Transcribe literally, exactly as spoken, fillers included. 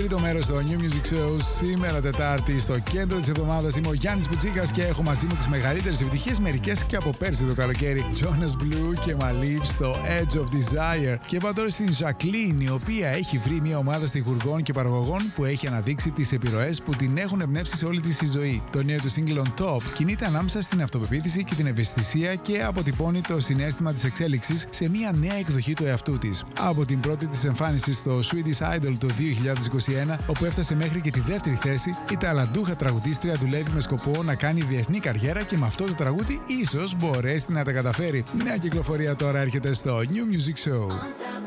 τρίτο μέρος στο New Music Show. Σήμερα Τετάρτη, στο κέντρο της εβδομάδας, είμαι ο Γιάννης Μπουτσίκας και έχω μαζί μου τις μεγαλύτερες επιτυχίες, μερικές και από πέρσι το καλοκαίρι. Jonas Blue και Maleev στο Edge of Desire. Και πάω τώρα στην Jacqueline, η οποία έχει βρει μια ομάδα στιχουργών και παραγωγών που έχει αναδείξει τις επιρροές που την έχουν εμπνεύσει σε όλη της τη ζωή. Το νέο του single On Top κινείται ανάμεσα στην αυτοπεποίθηση και την ευαισθησία και αποτυπώνει το συναίσθημα της εξέλιξης σε μια νέα εκδοχή του εαυτού της. Από την πρώτη της εμφάνιση στο Swedish Idol το δύο χιλιάδες είκοσι ένα, όπου έφτασε μέχρι και τη δεύτερη θέση, η ταλαντούχα τραγουδίστρια δουλεύει με σκοπό να κάνει διεθνή καριέρα και με αυτό το τραγούδι ίσως μπορέσει να τα καταφέρει. Νέα κυκλοφορία τώρα έρχεται στο New Music Show.